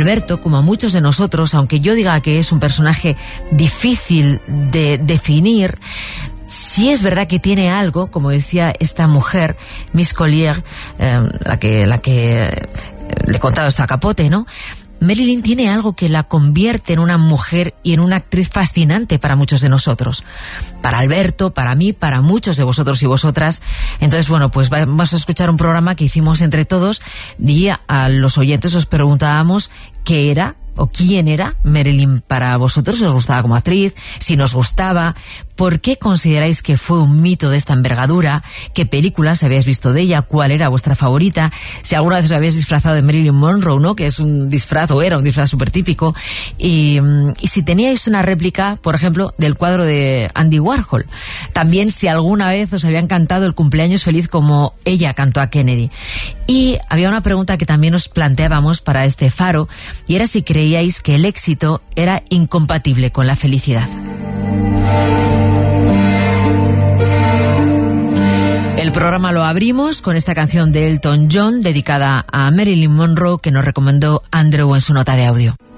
Alberto, como a muchos de nosotros, aunque yo diga que es un personaje difícil de definir, sí es verdad que tiene algo, como decía esta mujer, Miss Collier, la que le contaba esto a Capote, ¿no? Marilyn tiene algo que la convierte en una mujer y en una actriz fascinante para muchos de nosotros. Para Alberto, para mí, para muchos de vosotros y vosotras. Entonces, bueno, pues vamos a escuchar un programa que hicimos entre todos y a los oyentes os preguntábamos qué era o quién era Marilyn para vosotros. ¿Os gustaba como actriz? Si nos gustaba, ¿por qué consideráis que fue un mito de esta envergadura? ¿Qué películas habéis visto de ella? ¿Cuál era vuestra favorita? Si alguna vez os habéis disfrazado de Marilyn Monroe, ¿no? Que es un disfraz, o era un disfraz súper típico. Y si teníais una réplica, por ejemplo, del cuadro de Andy Warhol. También si alguna vez os habían cantado el cumpleaños feliz como ella cantó a Kennedy. Y había una pregunta que también os planteábamos para este faro, y era si creíais que el éxito era incompatible con la felicidad. El programa lo abrimos con esta canción de Elton John dedicada a Marilyn Monroe que nos recomendó Andrew en su nota de audio.